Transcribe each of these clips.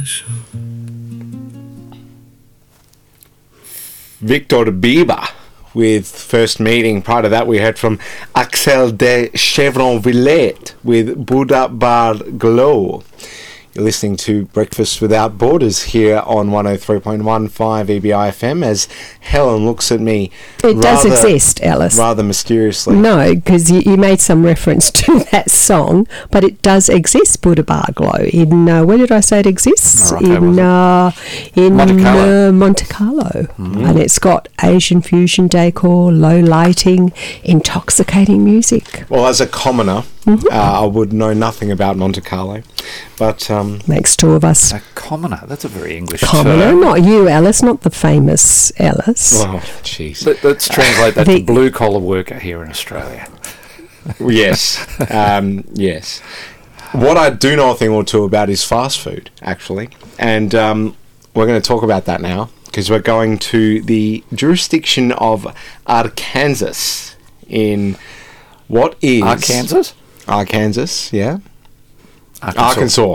Victor Bieber with First Meeting. Prior to that, we heard from Axel de Chevron-Villette with Buddha Bar Glow. You're listening to Breakfast Without Borders here on 103.15 EBI FM as Helen looks at me. It does exist, Alice. Rather mysteriously. No, because you made some reference to that song, but it does exist, Buddha Bar Glow. In, where did I say it exists? Morocco, in Monte Carlo. Monte Carlo. And it's got Asian fusion decor, low lighting, intoxicating music. Well, as a commoner, I would know nothing about Monte Carlo, but makes two of us. A commoner. That's a very English commoner, term. not you, Alice, not the famous Alice. Oh, jeez. Let's translate that to blue collar worker here in Australia. Yes, yes. What I do know a thing or two about is fast food, actually, and we're going to talk about that now because we're going to the jurisdiction of Arkansas in what is Arkansas, yeah. Arkansas.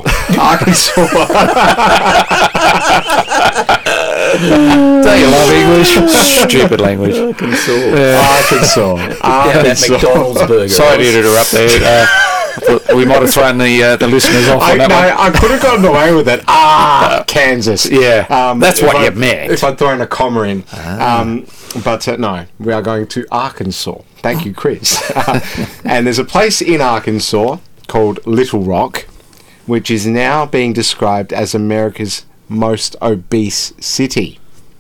Don't you love English? Stupid language. Arkansas. That McDonald's burger. Sorry to interrupt there. We might have thrown the listeners off on that one. I could have gotten away with it. Kansas. Yeah, that's what you meant. If I'd thrown a comma in. But no, we are going to Arkansas. Thank you, Chris. And there's a place in Arkansas called Little Rock, which is now being described as America's most obese city.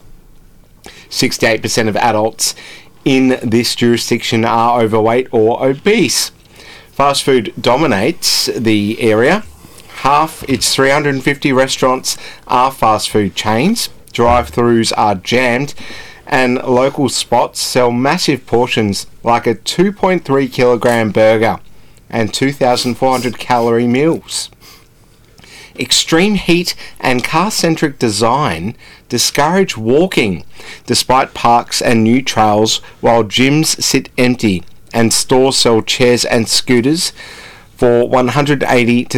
68% of adults in this jurisdiction are overweight or obese. Fast food dominates the area. Half its 350 restaurants are fast food chains. Drive-thrus are jammed, and local spots sell massive portions like a 2.3 kilogram burger and 2,400 calorie meals. Extreme heat and car-centric design discourage walking, despite parks and new trails, while gyms sit empty and stores sell chairs and scooters for 180 to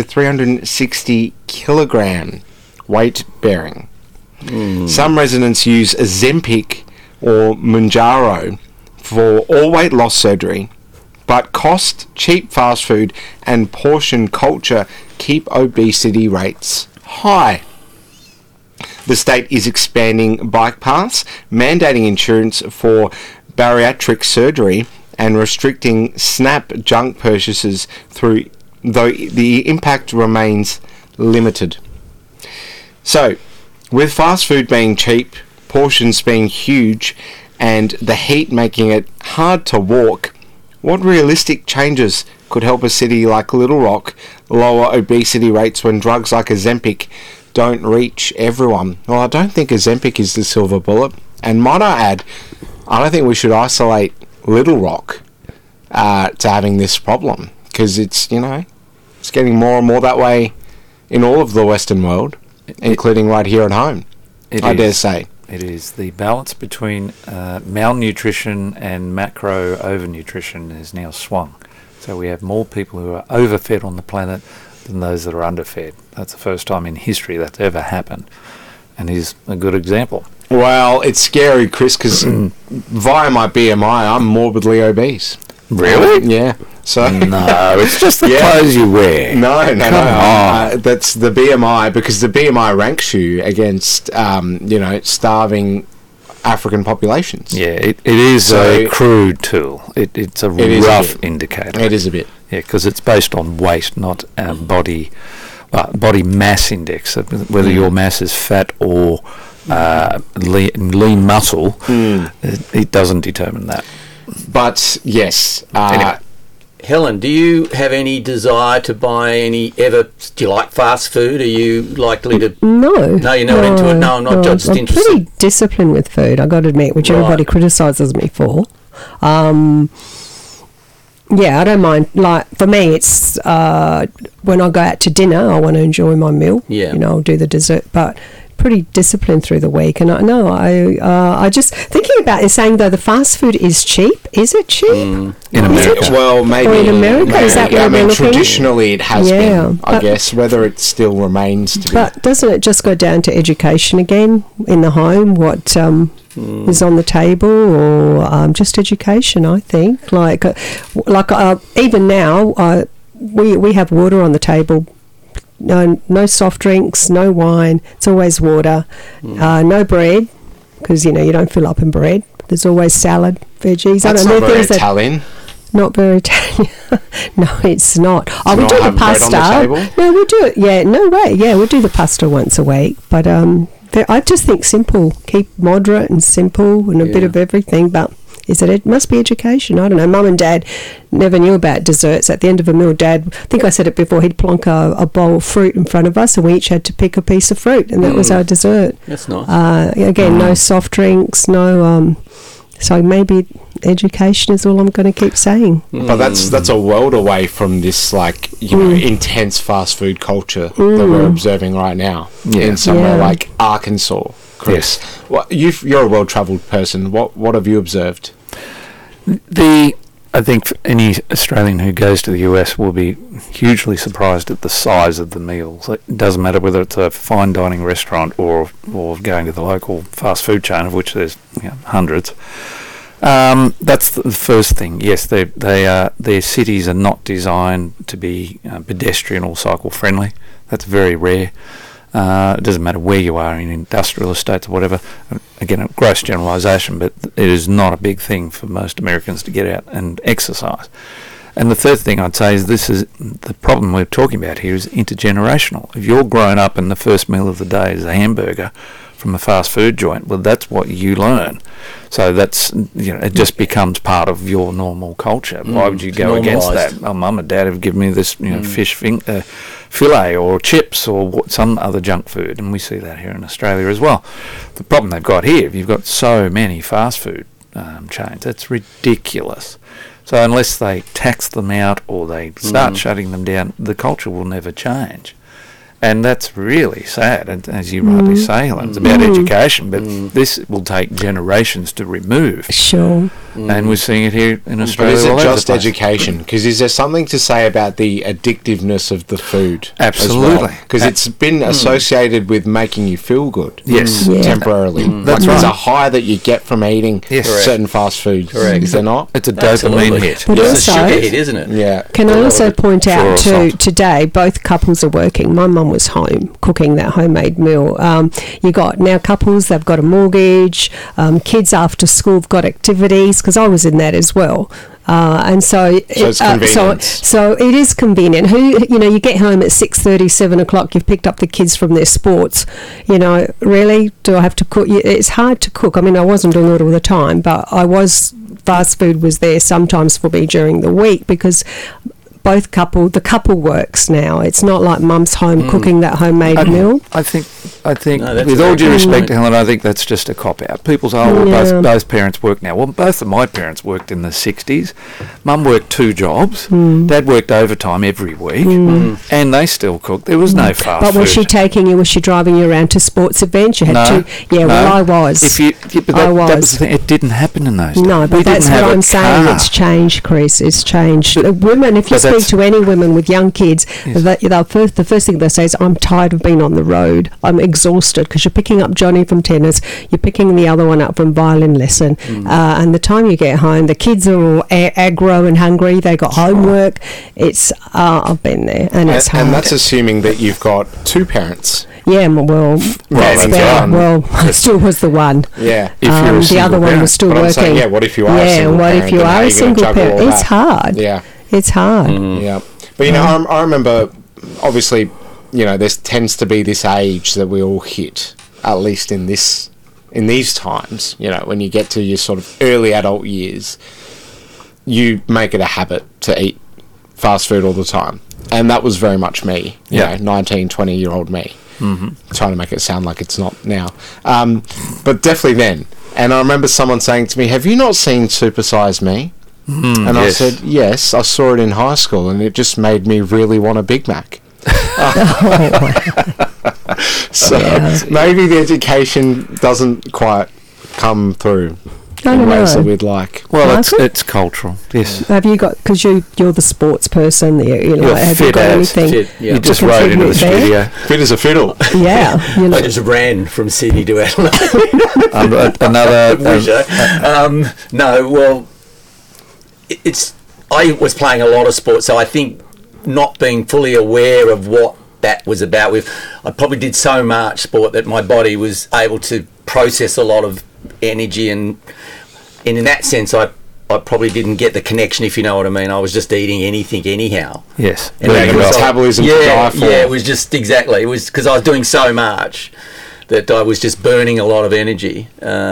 360 kilogram weight bearing. Some residents use Ozempic or Mounjaro for all weight loss surgery, but cost, cheap fast food and portion culture keep obesity rates high. The state is expanding bike paths, mandating insurance for bariatric surgery, and restricting SNAP junk purchases though the impact remains limited. So, with fast food being cheap, portions being huge, and the heat making it hard to walk, what realistic changes could help a city like Little Rock lower obesity rates when drugs like Ozempic don't reach everyone? Well, I don't think Ozempic is the silver bullet. And might I add, I don't think we should isolate Little Rock to having this problem, because it's getting more and more that way in all of the Western world, including right here at home. I dare say. It is. The balance between malnutrition and macro overnutrition is now swung. So we have more people who are overfed on the planet than those that are underfed. That's the first time in history that's ever happened. And he's a good example. Well, it's scary, Chris, because via my BMI, I'm morbidly obese. Really? Yeah. So no, it's just the clothes you wear. No. That's the BMI, because the BMI ranks you against, starving African populations. Yeah, it is a crude tool. It's a rough indicator. It is a bit. Yeah, because it's based on weight, not body mass index. Whether your mass is fat or lean muscle, it doesn't determine that. But yes. Anyway, Helen, do you have any desire to buy any do you like fast food? Are you likely to? No. No, you're not into it. No, I'm not just I'm interested. pretty disciplined with food, I've got to admit, which everybody criticises me for. Yeah, I don't mind. Like, for me, it's when I go out to dinner, I want to enjoy my meal. Yeah. I'll do the dessert. But pretty disciplined through the week. And I just thinking about it, saying though the fast food is cheap. Is it cheap? In Is America. it? Well, maybe Or in America, is that maybe. where I we're mean, looking? traditionally it has Yeah, been. I but- guess whether it still remains to be. But doesn't it just go down to education again in the home? What is on the table, or just education? I think, even now, we have water on the table. No soft drinks, no wine. It's always water. No bread, because you don't fill up in bread. There's always salad, veggies. That's I don't not know very things that Italian. not very Italian. No, it's not. Oh, we not do the have bread on pasta. the table? No, we do it. Yeah, no way. Yeah, we do the pasta once a week. But I just think simple. Keep moderate and simple and a bit Yeah. of everything. But it must be education. I don't know. Mum and Dad never knew about desserts. At the end of a meal, Dad, I think I said it before, he'd plonk a bowl of fruit in front of us and we each had to pick a piece of fruit and that was our dessert. That's nice. Again, no soft drinks, no... so maybe education is all I'm going to keep saying. But that's a world away from this intense fast food culture that we're observing right now in somewhere Yeah. like Arkansas. Chris, you're a well-travelled person. What have you observed? I think any Australian who goes to the US will be hugely surprised at the size of the meals. It doesn't matter whether it's a fine dining restaurant or going to the local fast food chain, of which there's hundreds. That's the first thing. Yes, their cities are not designed to be pedestrian or cycle friendly. That's very rare. It doesn't matter where you are in industrial estates or whatever. Again, a gross generalisation, but it is not a big thing for most Americans to get out and exercise. And the third thing I'd say is this is the problem we're talking about here is intergenerational. If you're grown up and the first meal of the day is a hamburger from a fast food joint, well, that's what you learn. So that's, it just becomes part of your normal culture. Why would you go against that? Oh, Mum and Dad have given me this, fish fillet or chips or some other junk food, and we see that here in Australia as well. The problem they've got here, you've got so many fast food chains, it's ridiculous. So unless they tax them out or they start shutting them down, the culture will never change. And that's really sad, and as you rightly say, Helen, it's about education, but this will take generations to remove. Sure. And we're seeing it here in But Australia. is all it over just the place. education? Because is there something to say about the addictiveness of the food? Absolutely. Because it's been associated with making you feel good. Yes. Yeah. Temporarily. That's There's right. a high that you get from eating Yes. certain fast foods. Correct. Is there not? It's a Absolutely. dopamine hit. But It's a also- sugar hit, isn't it? Yeah. Can I also point Sugar or out salt. today both couples are working. My mum was home cooking that homemade meal. You got now couples, they've got a mortgage, kids after school have got activities, because I was in that as well. And so it's convenient. so it is convenient. You get home at 6:30, 7 o'clock, you've picked up the kids from their sports. Really, do I have to cook? It's hard to cook. I mean, I wasn't doing it all the time, but fast food was there sometimes for me during the week, because the couple works now. It's not like mum's home cooking that homemade meal. I think, No, that's with a all very due good respect point. to Helen, I think that's just a cop out. People say, both parents work now. Well, both of my parents worked in the 60s. Mum worked 2 jobs. Dad worked overtime every week, and they still cooked. There was no fast But food. was she driving you around to sports events? You had No, to. Yeah, no. well, I was. But I that was was. the thing. It didn't happen in those days. No, We but that's didn't what have a I'm saying. car. It's changed, Chris. It's changed. But- Women, if you but speak that's- to any women with young kids, the first thing they say is, I'm tired of being on the road. I'm exhausted, because you're picking up Johnny from tennis, you're picking the other one up from violin lesson, and the time you get home, the kids are all aggro and hungry. They got homework. It's I've been there, and it's hard. And that's assuming that you've got 2 parents. Yeah, well, that's than fair. one. Well, I still was the one. Yeah. If you're a The single other one parent. was still But I'm working. saying, what if you are a single what parent? if you Then how are are a you gonna single juggle parent? all It's that? hard. Yeah. It's hard. Yeah. But, I remember, obviously, there tends to be this age that we all hit, at least in these times, when you get to your sort of early adult years, you make it a habit to eat fast food all the time. And that was very much me, 19, 20-year-old me. Trying to make it sound like it's not now. But definitely then. And I remember someone saying to me, have you not seen Super Size Me? And I yes. said, yes, I saw it in high school, and it just made me really want a Big Mac. So maybe the education doesn't quite come through I in don't ways that know. we'd like. Well, Michael? it's cultural. Yes. Have you got, because you're the sports person, you know, You're have you fit got as anything? fit, yeah. You just You rode into the contribute studio. Fit as a fiddle. Yeah, you know. I just ran from Sydney to Adelaide. Another. No, well, I was playing a lot of sports, so I think not being fully aware of what that was about. I probably did so much sport that my body was able to process a lot of energy, and in that sense, I probably didn't get the connection, if you know what I mean. I was just eating anything anyhow. Yes. And Yeah, it your was metabolism to die for. Yeah, it was just exactly. It was because I was doing so much that I was just burning a lot of energy,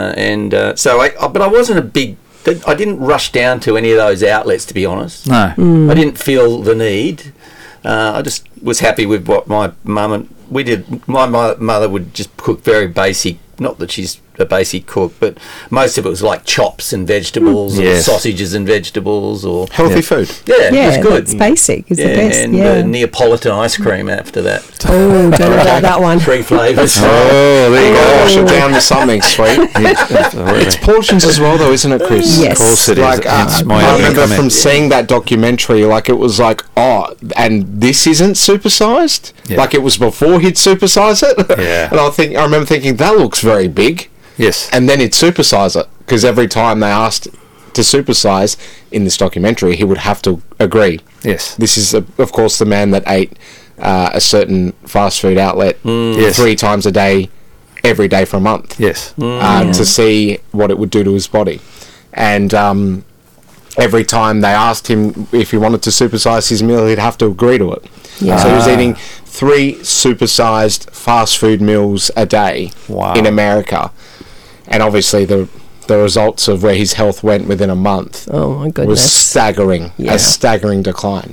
but I wasn't a big. I didn't rush down to any of those outlets, to be honest. No. I didn't feel the need. I just was happy with what my mum and we did. My mother would just cook very basic. Not that she's a basic cook, but most of it was like chops and vegetables, or Yes. sausages and vegetables, or Healthy food. yeah, Yeah, it was good. that's basic. It's the best. And Yeah. Neapolitan ice cream after that. Oh, don't know about that one. 3 flavours. Oh, there you go. Wash it down to something sweet. It's portions as well, though, isn't it, Chris? Yes. Of course it is. Like, It's my I only remember comment. from seeing that documentary, like it was like, oh, and this isn't supersized. Yeah. Like it was before he'd supersize it. Yeah. And I remember thinking that looks very big, Yes. and then he'd supersize it because every time they asked to supersize in this documentary, he would have to agree. Yes. This is, of course, the man that ate a certain fast food outlet Yes. 3 times a day, every day for a month. Yes. To see what it would do to his body. And every time they asked him if he wanted to supersize his meal, he'd have to agree to it. Yeah. So he was eating 3 supersized fast food meals a day Wow. in America. And obviously the results of where his health went within a month Oh my was goodness. staggering, Yeah. a staggering decline.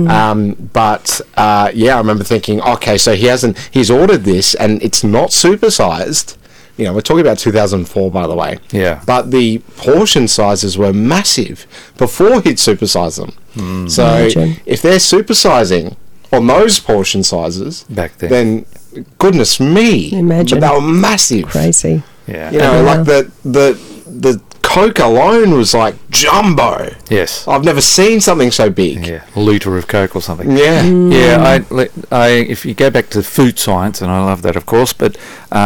But I remember thinking, okay, so he's ordered this and it's not supersized. You know, we're talking about 2004, by the way. Yeah. But the portion sizes were massive before he'd supersize them. So Imagine. if they're supersizing on those portion sizes, Back then. then goodness me, Imagine. but they were massive. Crazy. Yeah. You know, Yeah. like the Coke alone was like jumbo. Yes. I've never seen something so big. Yeah. A litre of Coke or something. Yeah. Yeah, if you go back to food science, and I love that, of course, but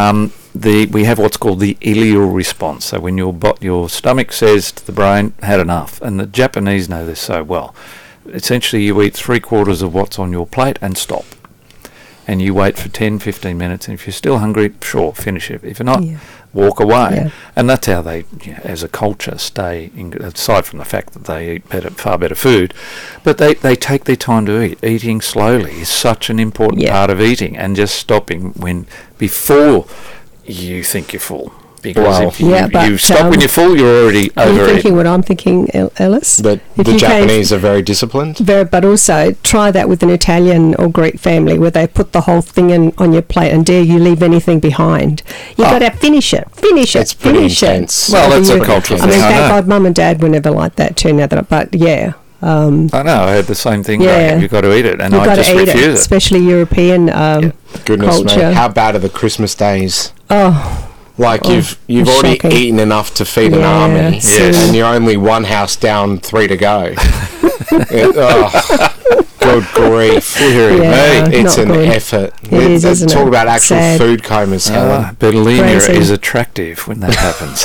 we have what's called the ileal response. So when your stomach says to the brain, had enough, and the Japanese know this so well. Essentially, you eat 3/4 of what's on your plate and stop. And you wait for 10, 15 minutes, and if you're still hungry, sure, finish it. If you're not, Yeah. walk away. Yeah. And that's how they, as a culture, stay, aside from the fact that they eat far better food, but they take their time to eat. Eating slowly is such an important Yeah. part of eating, and just stopping before you think you're full. Because Wow. if you, Yeah, but, you stop when you're full, you're already Are you overeating. thinking what I'm thinking, Ellis? But If the you came- Japanese are very disciplined. But also try that with an Italian or Greek family where they put the whole thing on your plate and dare you leave anything behind. You Oh. got to finish it, It's pretty finish intense. it. Well, that's a You- cultural I mean, thing, I thank know. God Mum and Dad were never like that too. Now that, but yeah, I know, I had the same thing. Yeah. You've got to eat it, and you've I got just to eat refuse it, it. especially European Goodness culture. me, how bad are the Christmas days? Oh, Like you've it's already shocking. eaten enough to feed an Yeah, army, soon. and you're only 1 house down, 3 to go. Good grief! Yeah, It's not an good. effort. It is, Let's isn't talk it? about actual Sad. food comas, Helen. Bulimia Crazy. is attractive when that happens.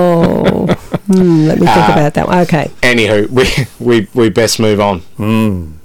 let me think about that one. Okay. Anywho, we best move on.